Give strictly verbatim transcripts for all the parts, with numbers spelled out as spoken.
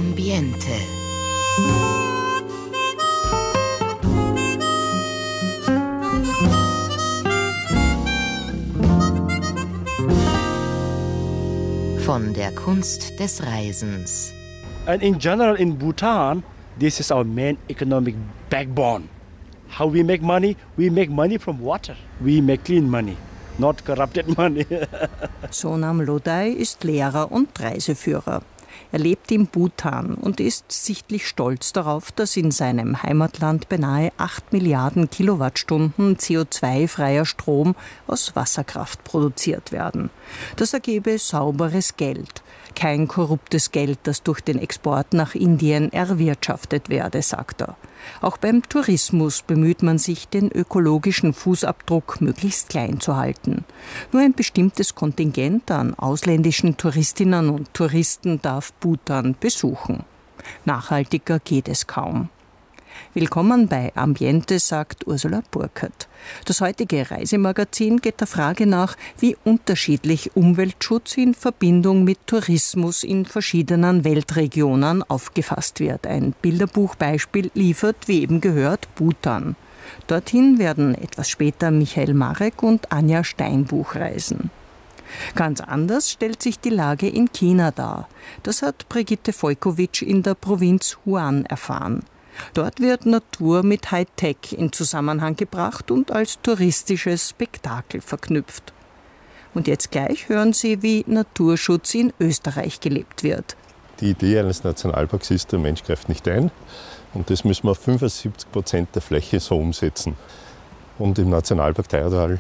Ambiente. Von der Kunst des Reisens. And in general in Bhutan, this is our main economic backbone. How we make money? We make money from water. We make clean money, not corrupted money. Sonam Lodai ist Lehrer und Reiseführer. Er lebt in Bhutan und ist sichtlich stolz darauf, dass in seinem Heimatland beinahe acht Milliarden Kilowattstunden C O zwei freier Strom aus Wasserkraft produziert werden. Das ergebe sauberes Geld. Kein korruptes Geld, das durch den Export nach Indien erwirtschaftet werde, sagt er. Auch beim Tourismus bemüht man sich, den ökologischen Fußabdruck möglichst klein zu halten. Nur ein bestimmtes Kontingent an ausländischen Touristinnen und Touristen darf Bhutan besuchen. Nachhaltiger geht es kaum. Willkommen bei Ambiente, sagt Ursula Burkert. Das heutige Reisemagazin geht der Frage nach, wie unterschiedlich Umweltschutz in Verbindung mit Tourismus in verschiedenen Weltregionen aufgefasst wird. Ein Bilderbuchbeispiel liefert, wie eben gehört, Bhutan. Dorthin werden etwas später Michael Marek und Anja Steinbuch reisen. Ganz anders stellt sich die Lage in China dar. Das hat Brigitte Volkowitsch in der Provinz Huan erfahren. Dort wird Natur mit Hightech in Zusammenhang gebracht und als touristisches Spektakel verknüpft. Und jetzt gleich hören Sie, wie Naturschutz in Österreich gelebt wird. Die Idee eines Nationalparks ist, der Mensch greift nicht ein. Und das müssen wir auf fünfundsiebzig Prozent der Fläche so umsetzen. Und im Nationalpark Teiertal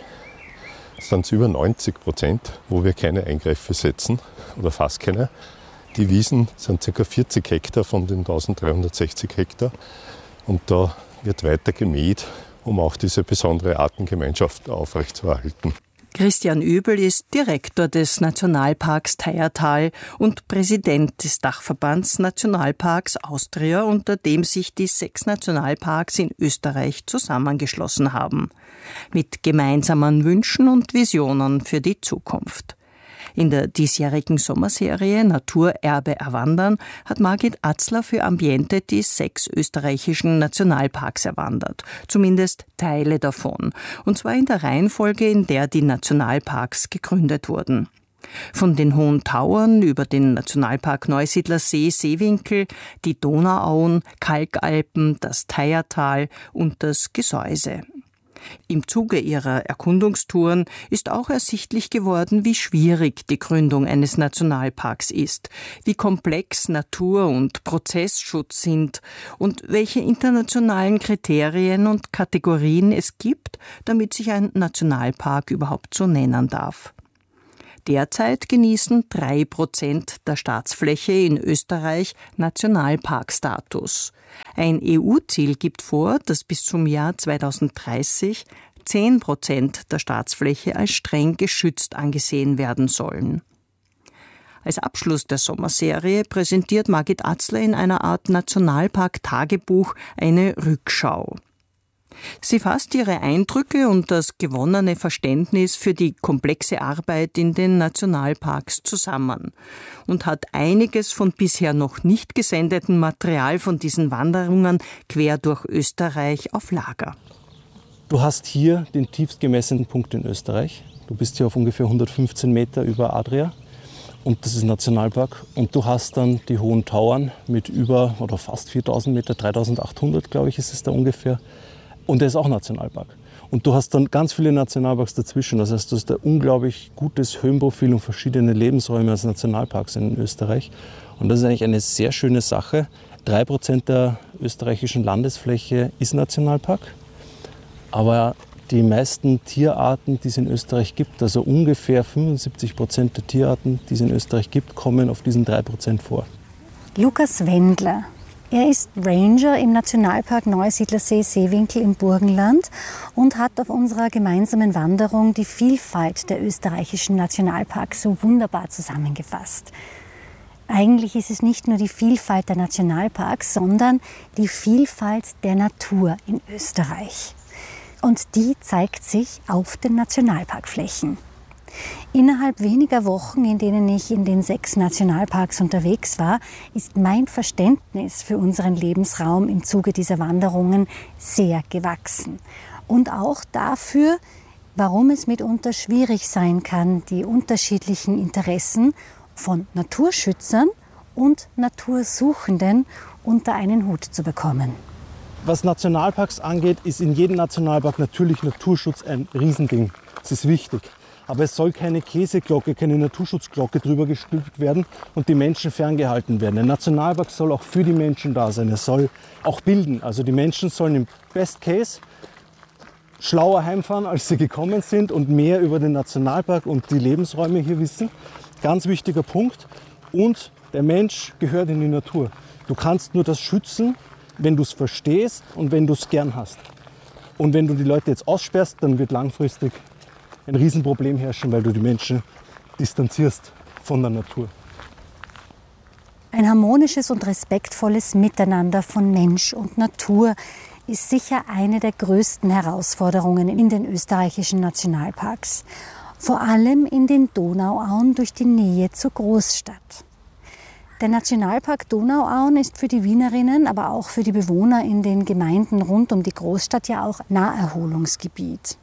sind es über neunzig Prozent, wo wir keine Eingriffe setzen oder fast keine. Die Wiesen sind ca. vierzig Hektar von den eintausenddreihundertsechzig Hektar. Und da wird weiter gemäht, um auch diese besondere Artengemeinschaft aufrechtzuerhalten. Christian Übel ist Direktor des Nationalparks Teiertal und Präsident des Dachverbands Nationalparks Austria, unter dem sich die sechs Nationalparks in Österreich zusammengeschlossen haben. Mit gemeinsamen Wünschen und Visionen für die Zukunft. In der diesjährigen Sommerserie Naturerbe erwandern hat Margit Atzler für Ambiente die sechs österreichischen Nationalparks erwandert, zumindest Teile davon, und zwar in der Reihenfolge, in der die Nationalparks gegründet wurden. Von den Hohen Tauern über den Nationalpark Neusiedlersee, Seewinkel, die Donauauen, Kalkalpen, das Teiertal und das Gesäuse. Im Zuge ihrer Erkundungstouren ist auch ersichtlich geworden, wie schwierig die Gründung eines Nationalparks ist, wie komplex Natur- und Prozessschutz sind und welche internationalen Kriterien und Kategorien es gibt, damit sich ein Nationalpark überhaupt so nennen darf. Derzeit genießen drei Prozent der Staatsfläche in Österreich Nationalparkstatus. Ein E U-Ziel gibt vor, dass bis zum Jahr zweitausenddreißig zehn Prozent der Staatsfläche als streng geschützt angesehen werden sollen. Als Abschluss der Sommerserie präsentiert Margit Atzler in einer Art Nationalpark-Tagebuch eine Rückschau. Sie fasst ihre Eindrücke und das gewonnene Verständnis für die komplexe Arbeit in den Nationalparks zusammen und hat einiges von bisher noch nicht gesendetem Material von diesen Wanderungen quer durch Österreich auf Lager. Du hast hier den tiefst gemessenen Punkt in Österreich. Du bist hier auf ungefähr hundertfünfzehn Meter über Adria und das ist Nationalpark. Und du hast dann die Hohen Tauern mit über oder fast viertausend Meter, dreitausendachthundert glaube ich ist es da ungefähr. Und der ist auch Nationalpark. Und du hast dann ganz viele Nationalparks dazwischen. Das heißt, du hast ein unglaublich gutes Höhenprofil und verschiedene Lebensräume als Nationalparks in Österreich. Und das ist eigentlich eine sehr schöne Sache. Drei Prozent der österreichischen Landesfläche ist Nationalpark. Aber die meisten Tierarten, die es in Österreich gibt, also ungefähr fünfundsiebzig Prozent der Tierarten, die es in Österreich gibt, kommen auf diesen drei Prozent vor. Lukas Wendler. Er ist Ranger im Nationalpark Neusiedlersee Seewinkel im Burgenland und hat auf unserer gemeinsamen Wanderung die Vielfalt der österreichischen Nationalparks so wunderbar zusammengefasst. Eigentlich ist es nicht nur die Vielfalt der Nationalparks, sondern die Vielfalt der Natur in Österreich. Und die zeigt sich auf den Nationalparkflächen. Innerhalb weniger Wochen, in denen ich in den sechs Nationalparks unterwegs war, ist mein Verständnis für unseren Lebensraum im Zuge dieser Wanderungen sehr gewachsen. Und auch dafür, warum es mitunter schwierig sein kann, die unterschiedlichen Interessen von Naturschützern und Natursuchenden unter einen Hut zu bekommen. Was Nationalparks angeht, ist in jedem Nationalpark natürlich Naturschutz ein Riesending. Das ist wichtig. Aber es soll keine Käseglocke, keine Naturschutzglocke drüber gestülpt werden und die Menschen ferngehalten werden. Ein Nationalpark soll auch für die Menschen da sein. Er soll auch bilden. Also die Menschen sollen im Best Case schlauer heimfahren, als sie gekommen sind und mehr über den Nationalpark und die Lebensräume hier wissen. Ganz wichtiger Punkt. Und der Mensch gehört in die Natur. Du kannst nur das schützen, wenn du es verstehst und wenn du es gern hast. Und wenn du die Leute jetzt aussperrst, dann wird langfristig ein Riesenproblem herrschen, weil du die Menschen distanzierst von der Natur. Ein harmonisches und respektvolles Miteinander von Mensch und Natur ist sicher eine der größten Herausforderungen in den österreichischen Nationalparks. Vor allem in den Donauauen durch die Nähe zur Großstadt. Der Nationalpark Donauauen ist für die Wienerinnen, aber auch für die Bewohner in den Gemeinden rund um die Großstadt ja auch Naherholungsgebiet.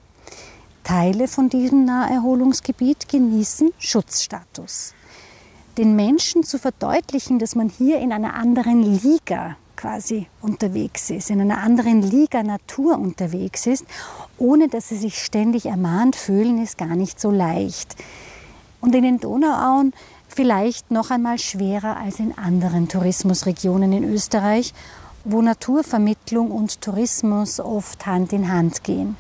Teile von diesem Naherholungsgebiet genießen Schutzstatus. Den Menschen zu verdeutlichen, dass man hier in einer anderen Liga quasi unterwegs ist, in einer anderen Liga Natur unterwegs ist, ohne dass sie sich ständig ermahnt fühlen, ist gar nicht so leicht. Und in den Donauauen vielleicht noch einmal schwerer als in anderen Tourismusregionen in Österreich, wo Naturvermittlung und Tourismus oft Hand in Hand gehen.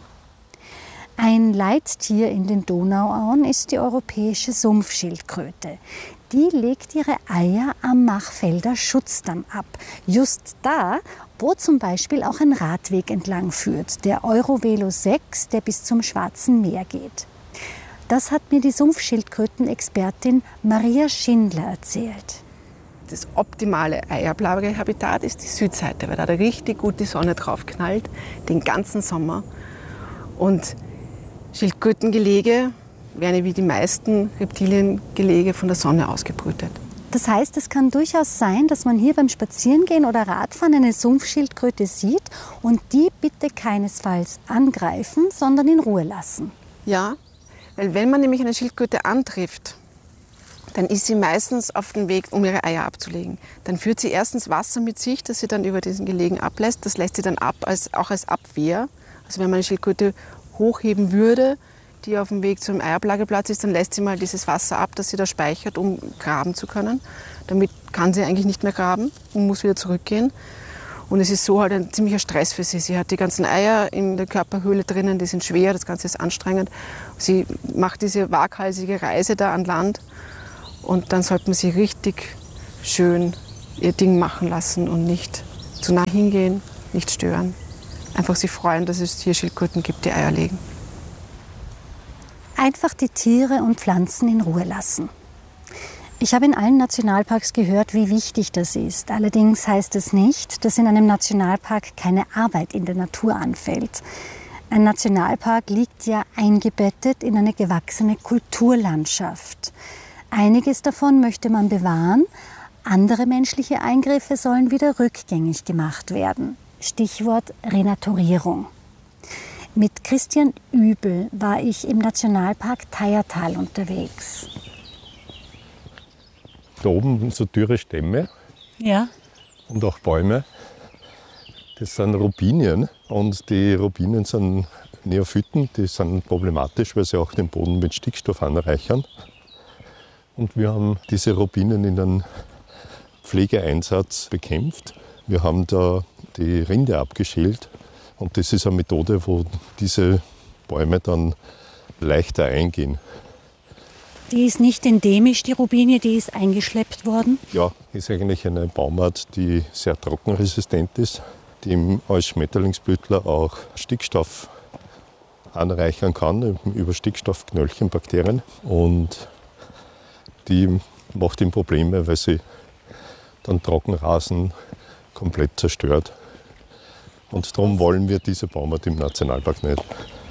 Ein Leittier in den Donauauen ist die europäische Sumpfschildkröte. Die legt ihre Eier am Machfelder Schutzdamm ab. Just da, wo zum Beispiel auch ein Radweg entlang führt, der Eurovelo sechs, der bis zum Schwarzen Meer geht. Das hat mir die Sumpfschildkrötenexpertin Maria Schindler erzählt. Das optimale Eierplagehabitat ist die Südseite, weil da richtig gut die Sonne drauf knallt, den ganzen Sommer. Und Schildkrötengelege werden wie die meisten Reptiliengelege von der Sonne ausgebrütet. Das heißt, es kann durchaus sein, dass man hier beim Spazierengehen oder Radfahren eine Sumpfschildkröte sieht und die bitte keinesfalls angreifen, sondern in Ruhe lassen. Ja, weil wenn man nämlich eine Schildkröte antrifft, dann ist sie meistens auf dem Weg, um ihre Eier abzulegen. Dann führt sie erstens Wasser mit sich, das sie dann über diesen Gelegen ablässt. Das lässt sie dann ab, als, auch als Abwehr. Also wenn man eine Schildkröte hochheben würde, die auf dem Weg zum Eierplageplatz ist, dann lässt sie mal dieses Wasser ab, das sie da speichert, um graben zu können. Damit kann sie eigentlich nicht mehr graben und muss wieder zurückgehen. Und es ist so halt ein ziemlicher Stress für sie. Sie hat die ganzen Eier in der Körperhöhle drinnen, die sind schwer, das Ganze ist anstrengend. Sie macht diese waghalsige Reise da an Land und dann sollte man sie richtig schön ihr Ding machen lassen und nicht zu nah hingehen, nicht stören. Einfach sich freuen, dass es hier Schildkröten gibt, die Eier legen. Einfach die Tiere und Pflanzen in Ruhe lassen. Ich habe in allen Nationalparks gehört, wie wichtig das ist. Allerdings heißt es nicht, dass in einem Nationalpark keine Arbeit in der Natur anfällt. Ein Nationalpark liegt ja eingebettet in eine gewachsene Kulturlandschaft. Einiges davon möchte man bewahren, andere menschliche Eingriffe sollen wieder rückgängig gemacht werden. Stichwort Renaturierung. Mit Christian Übel war ich im Nationalpark Teiertal unterwegs. Da oben sind so dürre Stämme ja. und auch Bäume. Das sind Robinien und die Robinien sind Neophyten, die sind problematisch, weil sie auch den Boden mit Stickstoff anreichern. Und wir haben diese Robinien in einem Pflegeeinsatz bekämpft. Wir haben da die Rinde abgeschält und das ist eine Methode, wo diese Bäume dann leichter eingehen. Die ist nicht endemisch, die Robinie, die ist eingeschleppt worden? Ja, ist eigentlich eine Baumart, die sehr trockenresistent ist, die als Schmetterlingsblütler auch Stickstoff anreichern kann, über Stickstoffknöllchenbakterien. Und die macht ihm Probleme, weil sie dann Trockenrasen komplett zerstört. Und darum wollen wir diese Baumart im Nationalpark nicht.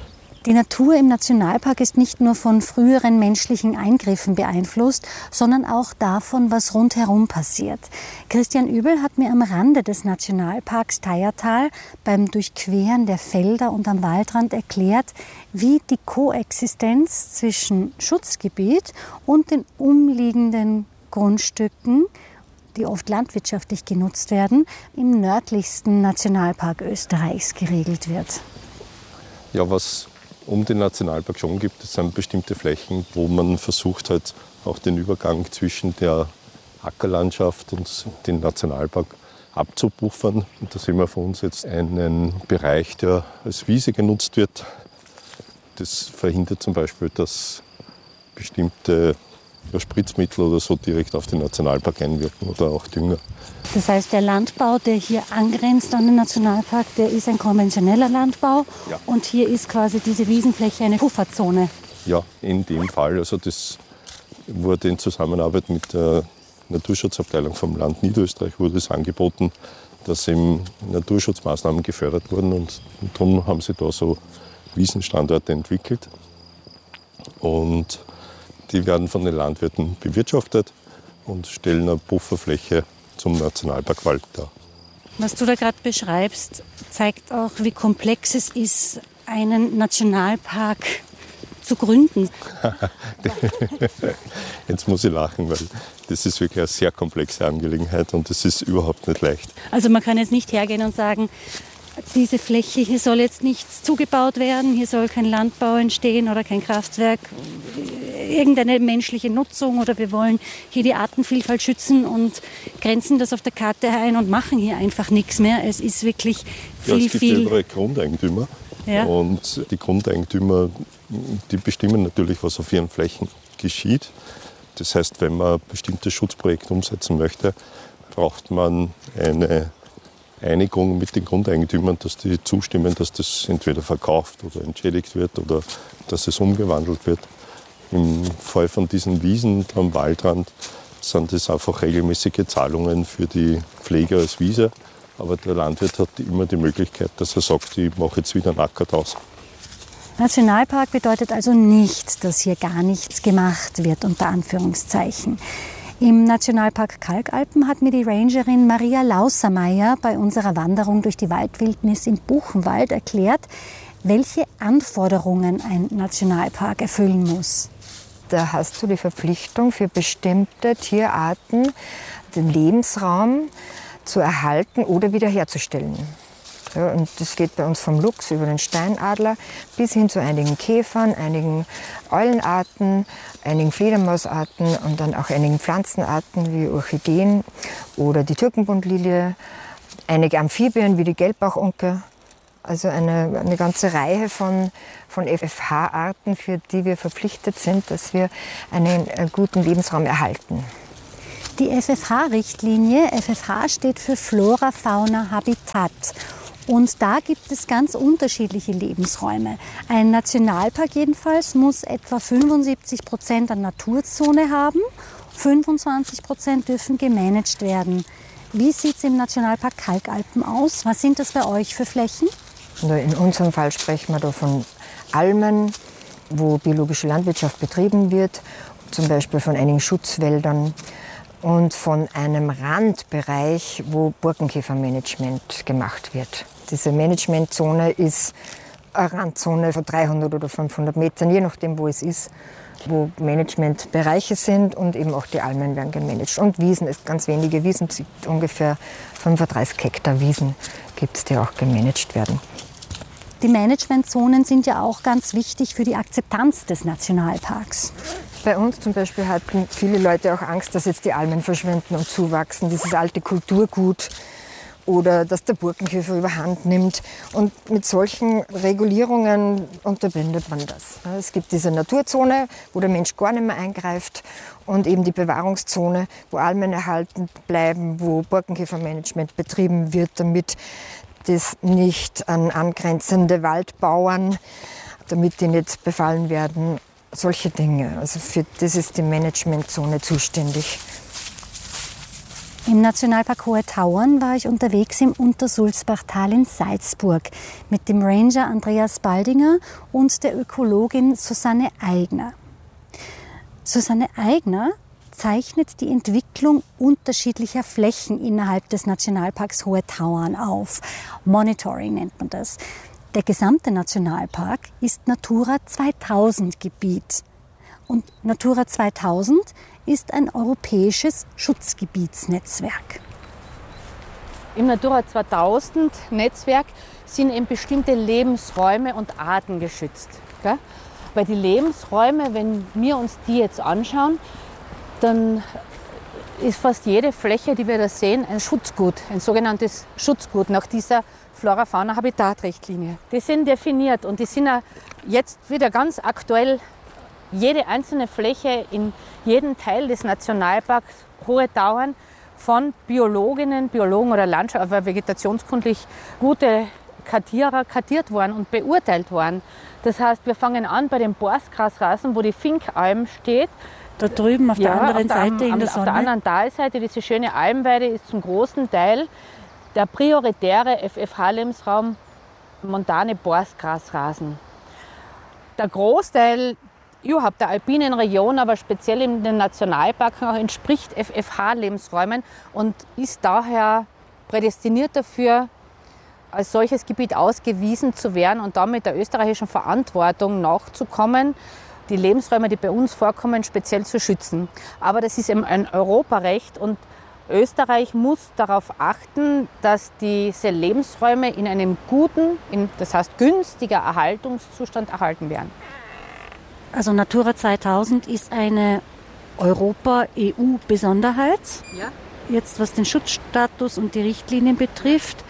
Die Natur im Nationalpark ist nicht nur von früheren menschlichen Eingriffen beeinflusst, sondern auch davon, was rundherum passiert. Christian Übel hat mir am Rande des Nationalparks Tejertal beim Durchqueren der Felder und am Waldrand erklärt, wie die Koexistenz zwischen Schutzgebiet und den umliegenden Grundstücken, die oft landwirtschaftlich genutzt werden, im nördlichsten Nationalpark Österreichs geregelt wird. Ja, was um den Nationalpark schon gibt, es sind bestimmte Flächen, wo man versucht halt auch den Übergang zwischen der Ackerlandschaft und dem Nationalpark abzupuffern. Und da sehen wir vor uns jetzt einen Bereich, der als Wiese genutzt wird. Das verhindert zum Beispiel, dass bestimmte ja, Spritzmittel oder so direkt auf den Nationalpark einwirken oder auch Dünger. Das heißt, der Landbau, der hier angrenzt an den Nationalpark, der ist ein konventioneller Landbau. Ja. Und hier ist quasi diese Wiesenfläche eine Pufferzone. Ja, in dem Fall. Also das wurde in Zusammenarbeit mit der Naturschutzabteilung vom Land Niederösterreich wurde es angeboten, dass eben Naturschutzmaßnahmen gefördert wurden. Und darum haben sie da so Wiesenstandorte entwickelt. Und die werden von den Landwirten bewirtschaftet und stellen eine Pufferfläche zum Nationalparkwald dar. Was du da gerade beschreibst, zeigt auch, wie komplex es ist, einen Nationalpark zu gründen. Jetzt muss ich lachen, weil das ist wirklich eine sehr komplexe Angelegenheit und es ist überhaupt nicht leicht. Also man kann jetzt nicht hergehen und sagen, diese Fläche, hier soll jetzt nichts zugebaut werden, hier soll kein Landbau entstehen oder kein Kraftwerk, irgendeine menschliche Nutzung oder wir wollen hier die Artenvielfalt schützen und grenzen das auf der Karte ein und machen hier einfach nichts mehr. Es ist wirklich viel, ja, es gibt viel... überall Grundeigentümer ja. Und die Grundeigentümer, die bestimmen natürlich, was auf ihren Flächen geschieht. Das heißt, wenn man ein bestimmtes Schutzprojekt umsetzen möchte, braucht man eine Einigung mit den Grundeigentümern, dass die zustimmen, dass das entweder verkauft oder entschädigt wird oder dass es umgewandelt wird. Im Fall von diesen Wiesen am Waldrand sind das einfach regelmäßige Zahlungen für die Pflege als Wiese. Aber der Landwirt hat immer die Möglichkeit, dass er sagt, ich mache jetzt wieder einen Acker draus. Nationalpark bedeutet also nicht, dass hier gar nichts gemacht wird, unter Anführungszeichen. Im Nationalpark Kalkalpen hat mir die Rangerin Maria Lausermeier bei unserer Wanderung durch die Waldwildnis im Buchenwald erklärt, welche Anforderungen ein Nationalpark erfüllen muss. Da hast du die Verpflichtung für bestimmte Tierarten, den Lebensraum zu erhalten oder wiederherzustellen. Ja, und das geht bei uns vom Luchs über den Steinadler bis hin zu einigen Käfern, einigen Eulenarten, einigen Fledermausarten und dann auch einigen Pflanzenarten wie Orchideen oder die Türkenbundlilie, einige Amphibien wie die Gelbbauchunke. Also eine, eine ganze Reihe von, von F F H-Arten, für die wir verpflichtet sind, dass wir einen, einen guten Lebensraum erhalten. Die F F H-Richtlinie, F F H steht für Flora, Fauna, Habitat. Und da gibt es ganz unterschiedliche Lebensräume. Ein Nationalpark jedenfalls muss etwa fünfundsiebzig Prozent an Naturzone haben, fünfundzwanzig Prozent dürfen gemanagt werden. Wie sieht es im Nationalpark Kalkalpen aus? Was sind das bei euch für Flächen? In unserem Fall sprechen wir da von Almen, wo biologische Landwirtschaft betrieben wird, zum Beispiel von einigen Schutzwäldern und von einem Randbereich, wo Borkenkäfermanagement gemacht wird. Diese Managementzone ist eine Randzone von dreihundert oder fünfhundert Metern, je nachdem, wo es ist, wo Managementbereiche sind und eben auch die Almen werden gemanagt. Und Wiesen, es ganz wenige Wiesen, ungefähr fünfunddreißig Hektar Wiesen gibt es, die auch gemanagt werden. Die Managementzonen sind ja auch ganz wichtig für die Akzeptanz des Nationalparks. Bei uns zum Beispiel hatten viele Leute auch Angst, dass jetzt die Almen verschwinden und zuwachsen, dieses alte Kulturgut, oder dass der Borkenkäfer überhand nimmt. Und mit solchen Regulierungen unterbindet man das. Es gibt diese Naturzone, wo der Mensch gar nicht mehr eingreift, und eben die Bewahrungszone, wo Almen erhalten bleiben, wo Borkenkäfermanagement betrieben wird, damit das nicht an angrenzende Waldbauern, damit die nicht befallen werden. Solche Dinge. Also für das ist die Managementzone zuständig. Im Nationalpark Hohe Tauern war ich unterwegs im Untersulzbachtal in Salzburg mit dem Ranger Andreas Baldinger und der Ökologin Susanne Aigner. Susanne Aigner zeichnet die Entwicklung unterschiedlicher Flächen innerhalb des Nationalparks Hohe Tauern auf. Monitoring nennt man das. Der gesamte Nationalpark ist Natura zweitausend Gebiet. Und Natura zweitausend ist ein europäisches Schutzgebietsnetzwerk. Im Natura zweitausend Netzwerk sind eben bestimmte Lebensräume und Arten geschützt. Gell? Weil die Lebensräume, wenn wir uns die jetzt anschauen, dann ist fast jede Fläche, die wir da sehen, ein Schutzgut, ein sogenanntes Schutzgut nach dieser Flora-Fauna-Habitat-Richtlinie. Die sind definiert und die sind auch jetzt wieder ganz aktuell. Jede einzelne Fläche in jedem Teil des Nationalparks Hohe Tauern von Biologinnen, Biologen oder Landschafts-, aber vegetationskundlich gute Kartierer kartiert worden und beurteilt worden. Das heißt, wir fangen an bei den Borstgrasrasen, wo die Finkalm steht. Da drüben auf der ja, anderen auf der, Seite am, in der Auf Sonne. der anderen Talseite, diese schöne Almweide, ist zum großen Teil der prioritäre F F H-Lebensraum montane Borstgrasrasen. Der Großteil überhaupt der alpinen Region, aber speziell in den Nationalparken auch entspricht F F H-Lebensräumen und ist daher prädestiniert dafür, als solches Gebiet ausgewiesen zu werden und damit der österreichischen Verantwortung nachzukommen, die Lebensräume, die bei uns vorkommen, speziell zu schützen. Aber das ist eben ein Europarecht und Österreich muss darauf achten, dass diese Lebensräume in einem guten, in, das heißt günstiger Erhaltungszustand erhalten werden. Also Natura zweitausend ist eine Europa-E U-Besonderheit. Ja. Jetzt was den Schutzstatus und die Richtlinien betrifft.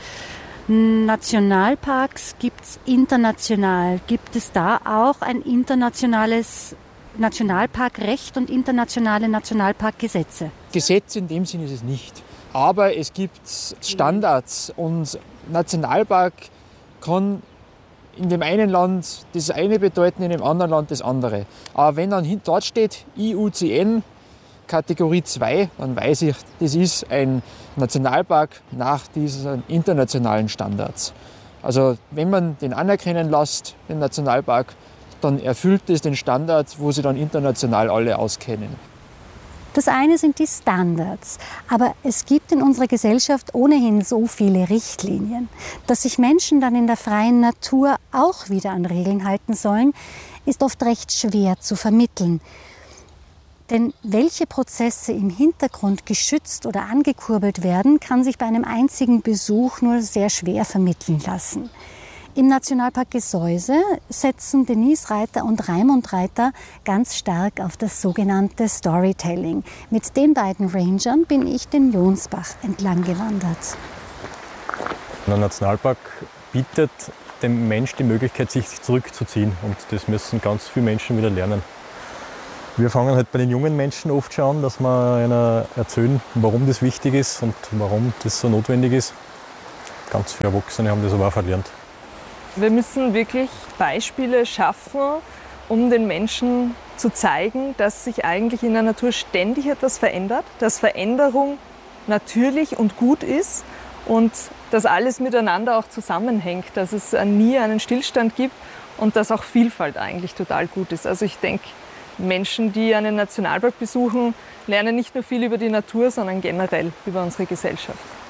Nationalparks gibt es international. Gibt es da auch ein internationales Nationalparkrecht und internationale Nationalparkgesetze? Gesetz in dem Sinne ist es nicht. Aber es gibt Standards und Nationalpark kann in dem einen Land das eine bedeuten, in dem anderen Land das andere. Aber wenn dann dort steht I U C N Kategorie zwei, dann weiß ich, das ist ein Nationalpark nach diesen internationalen Standards. Also wenn man den anerkennen lässt, den Nationalpark, dann erfüllt es den Standard, wo sie dann international alle auskennen. Das eine sind die Standards, aber es gibt in unserer Gesellschaft ohnehin so viele Richtlinien, dass sich Menschen dann in der freien Natur auch wieder an Regeln halten sollen, ist oft recht schwer zu vermitteln. Denn welche Prozesse im Hintergrund geschützt oder angekurbelt werden, kann sich bei einem einzigen Besuch nur sehr schwer vermitteln lassen. Im Nationalpark Gesäuse setzen Denise Reiter und Raimund Reiter ganz stark auf das sogenannte Storytelling. Mit den beiden Rangern bin ich den Jonsbach entlang gewandert. Der Nationalpark bietet dem Mensch die Möglichkeit, sich zurückzuziehen. Und das müssen ganz viele Menschen wieder lernen. Wir fangen halt bei den jungen Menschen oft schon an, dass wir ihnen erzählen, warum das wichtig ist und warum das so notwendig ist. Ganz viele Erwachsene haben das aber auch verlernt. Wir müssen wirklich Beispiele schaffen, um den Menschen zu zeigen, dass sich eigentlich in der Natur ständig etwas verändert, dass Veränderung natürlich und gut ist und dass alles miteinander auch zusammenhängt, dass es nie einen Stillstand gibt und dass auch Vielfalt eigentlich total gut ist. Also ich denke, Menschen, die einen Nationalpark besuchen, lernen nicht nur viel über die Natur, sondern generell über unsere Gesellschaft.